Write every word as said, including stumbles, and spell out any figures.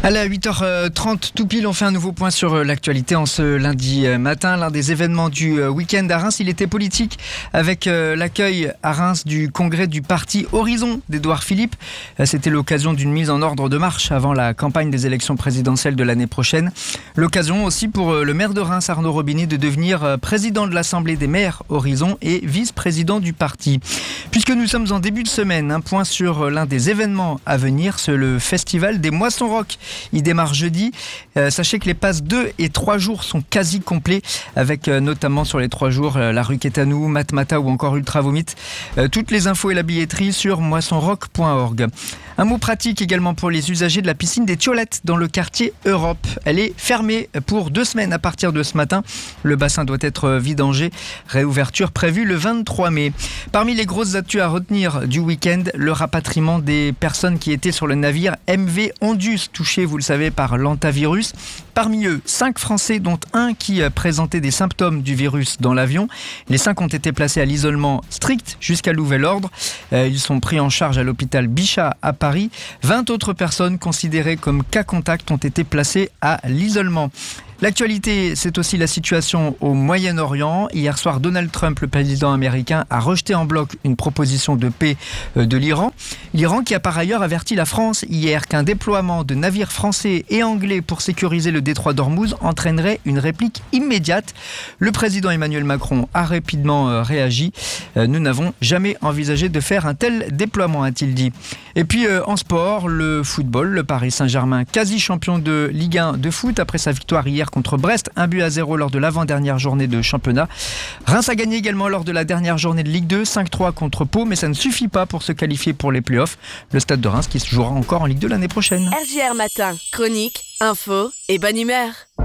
Allez, à huit heures trente tout pile, on fait un nouveau point sur l'actualité en ce lundi matin. L'un des événements du week-end à Reims, il était politique avec l'accueil à Reims du congrès du parti Horizon d'Édouard Philippe. C'était l'occasion d'une mise en ordre de marche avant la campagne des élections présidentielles de l'année prochaine. L'occasion aussi pour le maire de Reims, Arnaud Robinet, de devenir président de l'Assemblée des maires Horizon et vice-président du parti. Puisque nous sommes en début de semaine, un point sur l'un des événements à venir, c'est le festival des Moissons Rock. Il démarre jeudi. Euh, sachez que les passes deux et trois jours sont quasi complets, avec euh, notamment sur les trois jours euh, la rue Quétanou, Matmata ou encore Ultra Vomit. Euh, toutes les infos et la billetterie sur moisson rock point org. Un mot pratique également pour les usagers de la piscine des Thiolettes dans le quartier Europe. Elle est fermée pour deux semaines à partir de ce matin. Le bassin doit être vidangé. Réouverture prévue le vingt-trois mai. Parmi les grosses actus à retenir du week-end, le rapatriement des personnes qui étaient sur le navire M V Ondus, touché, vous le savez, par l'hantavirus. Parmi eux, cinq Français, dont un qui présentait des symptômes du virus dans l'avion. Les cinq ont été placés à l'isolement strict jusqu'à nouvel ordre. Ils sont pris en charge à l'hôpital Bichat à Paris. vingt autres personnes considérées comme cas contact ont été placées à l'isolement. L'actualité, c'est aussi la situation au Moyen-Orient. Hier soir, Donald Trump, le président américain, a rejeté en bloc une proposition de paix de l'Iran. L'Iran qui a par ailleurs averti la France hier qu'un déploiement de navires français et anglais pour sécuriser le détroit d'Ormuz entraînerait une réplique immédiate. Le président Emmanuel Macron a rapidement réagi. Nous n'avons jamais envisagé de faire un tel déploiement, a-t-il dit. Et puis en sport, le football, le Paris Saint-Germain, quasi champion de Ligue un de foot après sa victoire hier contre Brest, un but à zéro lors de l'avant-dernière journée de championnat. Reims a gagné également lors de la dernière journée de Ligue deux, cinq trois contre Pau, mais ça ne suffit pas pour se qualifier pour les playoffs. Le Stade de Reims qui se jouera encore en Ligue deux l'année prochaine. R J R Matin, chronique, info et bonne humeur.